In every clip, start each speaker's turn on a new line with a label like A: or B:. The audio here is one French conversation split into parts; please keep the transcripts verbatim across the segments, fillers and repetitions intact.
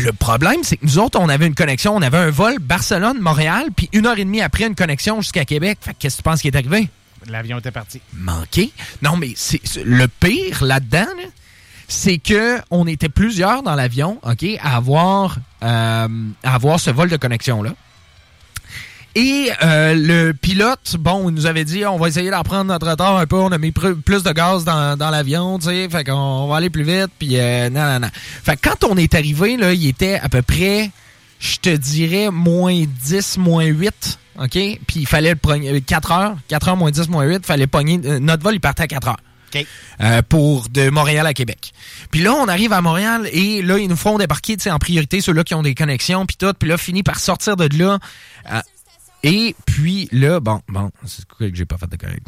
A: le problème, c'est que nous autres, on avait une connexion, on avait un vol Barcelone-Montréal, puis une heure et demie après, une connexion jusqu'à Québec. Fait que qu'est-ce que tu penses qui est arrivé?
B: L'avion était parti.
A: Manqué. Non, mais c'est, c'est le pire là-dedans, là, c'est que on était plusieurs dans l'avion, OK, à avoir, euh, à avoir ce vol de connexion-là. Et euh, le pilote, bon, il nous avait dit, on va essayer d'en prendre notre retard un peu, on a mis pr- plus de gaz dans, dans l'avion, tu sais, fait qu'on on va aller plus vite, puis euh, non, non, non. Fait que quand on est arrivé, là, il était à peu près, je te dirais, moins dix, moins huit, OK? Puis il fallait le pogner, quatre heures, quatre heures moins dix, moins huit, il fallait pogner, euh, notre vol, il partait à quatre heures.
B: OK.
A: Euh, pour de Montréal à Québec. Puis là, on arrive à Montréal et là, ils nous font débarquer, tu sais, en priorité, ceux-là qui ont des connexions, puis tout, puis là, fini par sortir de là. Euh, Et puis là, bon, bon, c'est quoi que j'ai pas fait de correct.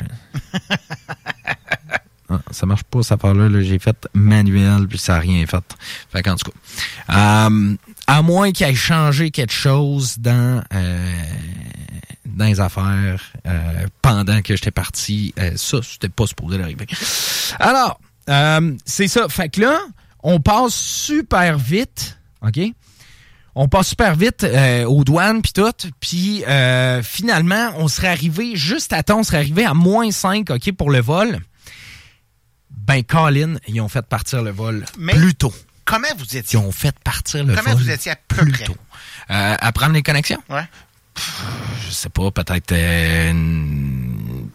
A: Ah, ça marche pas, cette affaire-là. Là, j'ai fait manuel, puis ça n'a rien fait. Fait qu'en tout cas, euh, à moins qu'il ait changé quelque chose dans, euh, dans les affaires euh, pendant que j'étais parti, euh, ça, c'était pas supposé d'arriver. Alors, euh, c'est ça. Fait que là, on passe super vite, OK? On passe super vite euh, aux douanes puis tout, puis euh, finalement, on serait arrivé juste à temps, on serait arrivé à moins cinq, OK, pour le vol. Ben, Colin, ils ont fait partir le vol
B: Mais
A: plus tôt.
B: Comment vous étiez?
A: Ils ont fait partir le
B: comment
A: vol
B: vous étiez à peu
A: plus
B: près?
A: tôt. Euh, à prendre les connexions?
B: Ouais.
A: Pff, je sais pas, peut-être... Euh, une,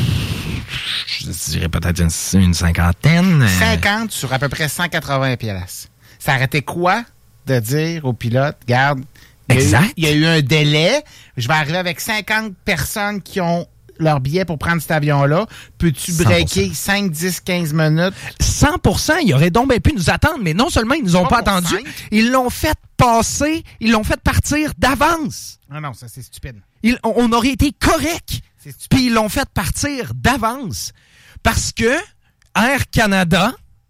A: je dirais peut-être une, une cinquantaine.
B: cinquante sur à peu près cent quatre-vingts piastres. Ça arrêtait quoi? De dire au pilote, regarde, il y,
A: exact.
B: il y a eu un délai, je vais arriver avec cinquante personnes qui ont leur billet pour prendre cet avion-là. Peux-tu breaker cinq, dix, quinze minutes?
A: cent pour cent, ils auraient donc bien pu nous attendre, mais non seulement ils nous ont pas, pas attendu, cinq. Ils l'ont fait passer, ils l'ont fait partir d'avance.
B: Non, non, ça c'est stupide.
A: Ils, on, on aurait été correct, puis ils l'ont fait partir d'avance. Parce que Air Canada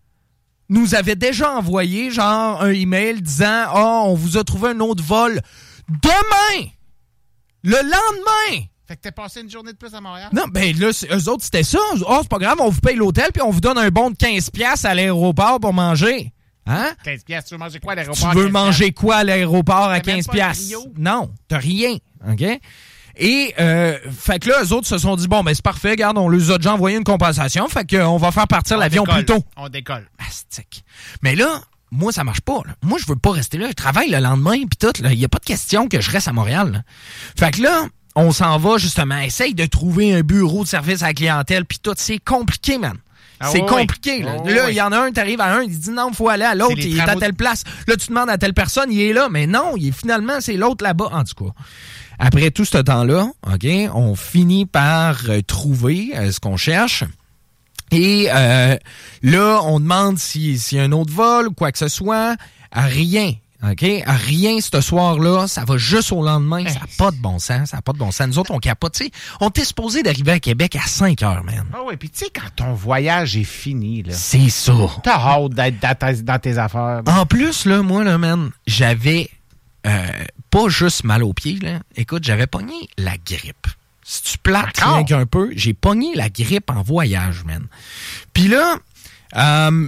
A: nous avait déjà envoyé genre un email disant « Ah, oh, on vous a trouvé un autre vol demain! Le lendemain! »
B: Fait que t'es passé une journée de plus à Montréal?
A: Non, ben là, eux autres, c'était ça. « Ah, oh, c'est pas grave, on vous paye l'hôtel puis on vous donne un bon de quinze piastres à l'aéroport pour manger. » Hein?
B: quinze piastres, tu veux manger quoi à l'aéroport?
A: Tu veux manger quoi à l'aéroport à quinze piastres?
B: Rio?
A: Non, t'as rien. OK? Et, euh, fait que là, eux autres se sont dit, bon, ben, c'est parfait, regarde, on leur a déjà envoyé une compensation, fait qu'on va faire partir on l'avion
B: décolle.
A: plus tôt.
B: On décolle.
A: Astique. Mais là, moi, ça marche pas, là. Moi, je veux pas rester là. Je travaille le lendemain, pis tout, là. Il y a pas de question que je reste à Montréal, là. Fait que là, on s'en va, justement, essaye de trouver un bureau de service à la clientèle, pis tout. C'est compliqué, man.
B: Ah
A: c'est
B: oui,
A: compliqué,
B: oui.
A: là.
B: Oh,
A: là, il
B: oui.
A: y en a un, t'arrives à un, il dit non, il faut aller à l'autre, il est à telle place. Là, tu demandes à telle personne, il est là. Mais non, il est, finalement, c'est l'autre là-bas, en tout cas. Après tout ce temps-là, OK, on finit par euh, trouver euh, ce qu'on cherche. Et euh, là, on demande s'il si y a un autre vol ou quoi que ce soit. À rien. OK? À rien ce soir-là. Ça va juste au lendemain. Ça n'a pas de bon sens. Ça n'a pas de bon sens. Nous autres, on capote. Tu sais, on était supposé d'arriver à Québec à cinq heures, man.
B: Ah oui, puis tu sais, quand ton voyage est fini, là.
A: C'est ça.
B: T'as hâte d'être dans tes, dans tes affaires.
A: Ben. En plus, là, moi, là, man, j'avais euh, pas juste mal aux pieds, là. Écoute, j'avais pogné la grippe. Si tu plates rien qu'un peu, j'ai pogné la grippe en voyage, man. Puis là, euh,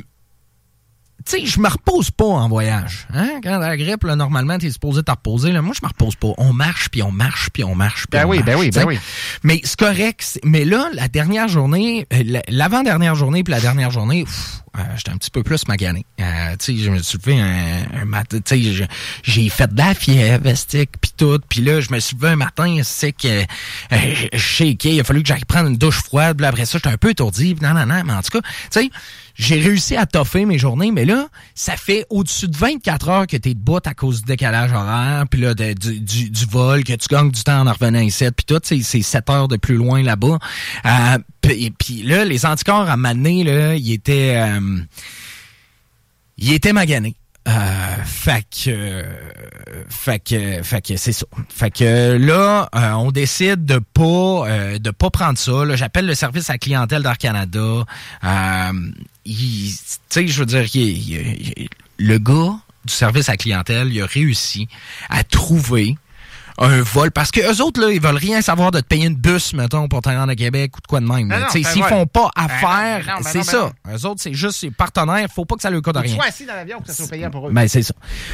A: tu sais, je me repose pas en voyage. Hein? Quand t'as la grippe, là, normalement, t'es supposé te reposer. Là. Moi, je me repose pas. On marche, puis on marche, puis on marche, puis
B: ben
A: on
B: oui,
A: marche.
B: Ben oui, ben oui,
A: Mais c'est correct. C'est... Mais là, la dernière journée, l'avant-dernière journée, puis la dernière journée, pff, euh, j'étais un petit peu plus magané. Euh, tu sais, je me suis levé un, un matin, tu sais, j'ai fait de la fièvre, stick, puis tout. Puis là, je me suis levé un matin, c'est que euh, je shakeais. Il a fallu que j'aille prendre une douche froide. Puis après ça, j'étais un peu étourdi. Non, non, non. Mais en tout cas, tu sais, j'ai réussi à toffer mes journées, mais là, ça fait au-dessus de vingt-quatre heures que t'es debout à cause du décalage horaire, puis là, de, du, du, du vol, que tu gagnes du temps en revenant ici, puis tout, c'est, c'est sept heures de plus loin là-bas. Euh, puis, puis là, les anticorps à m'amener, là, ils étaient... Euh, ils étaient maganés. Euh, fait que, euh, fait que, fait que c'est ça. Fait que là, euh, on décide de pas, euh, de pas prendre ça. Là, j'appelle le service à la clientèle d'Air Canada. Euh, tu sais, je veux dire, il, il, il, le gars du service à la clientèle, il a réussi à trouver un vol, parce que eux autres, là, ils veulent rien savoir de te payer une bus, mettons, pour te rendre à Québec ou de quoi de même. Tu sais, s'ils vol. font pas affaire, ben non, ben non, ben c'est non, ça. Ben eux autres, c'est juste, c'est partenaires, faut pas que ça leur coûte rien.
B: Ils soient assis dans l'avion pour que ça soit payant pour eux.
A: Ben, c'est ça.